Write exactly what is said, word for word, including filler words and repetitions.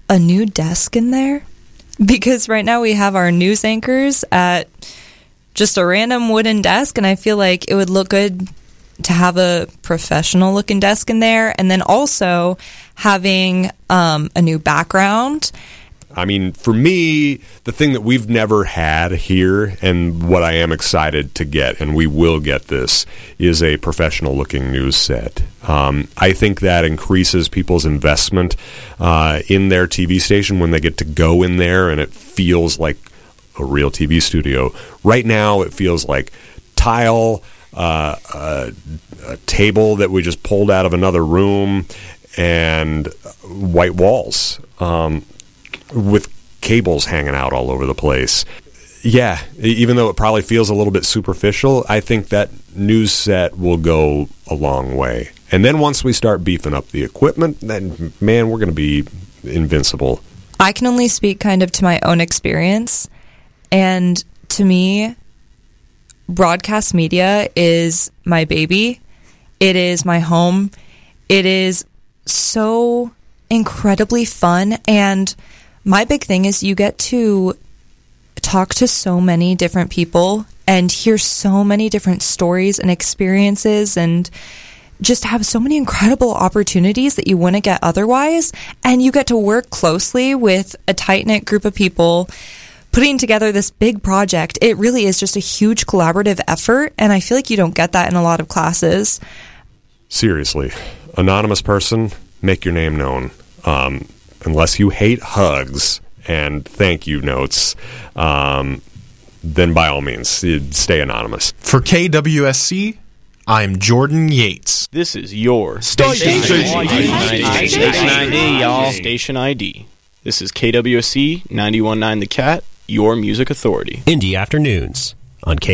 a new desk in there, because right now we have our news anchors at just a random wooden desk, and I feel like it would look good to have a professional looking desk in there, and then also having um, a new background. I mean, for me, the thing that we've never had here, and what I am excited to get, and we will get this, is a professional-looking news set. Um, I think that increases people's investment uh, in their T V station when they get to go in there and it feels like a real T V studio. Right now, it feels like tile, uh, a, a table that we just pulled out of another room, and white walls. Um with cables hanging out all over the place. Yeah, even though it probably feels a little bit superficial, I think that news set will go a long way. And then once we start beefing up the equipment, then, man, we're going to be invincible. I can only speak kind of to my own experience. And to me, broadcast media is my baby. It is my home. It is so incredibly fun. And my big thing is you get to talk to so many different people and hear so many different stories and experiences and just have so many incredible opportunities that you wouldn't get otherwise. And you get to work closely with a tight-knit group of people putting together this big project. It really is just a huge collaborative effort, and I feel like you don't get that in a lot of classes. Seriously, anonymous person, make your name known. Um... Unless you hate hugs and thank you notes, um, then by all means, stay anonymous. For K W S C, I'm Jordan Yates. This is your Station, Station I D. I D. Station I D, y'all. Station I D. This is K W S C ninety-one point nine The Cat, your music authority. Indie Afternoons on K.